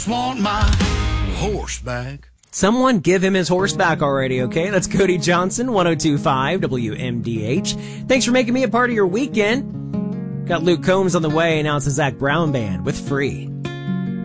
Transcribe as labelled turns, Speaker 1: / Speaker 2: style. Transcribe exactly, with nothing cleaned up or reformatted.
Speaker 1: Want my horse back.
Speaker 2: Someone give him his horse back already, okay? That's Cody Johnson, one oh two point five W M D H. Thanks for making me a part of your weekend. Got Luke Combs on the way, now it's the Zach Brown Band with Free.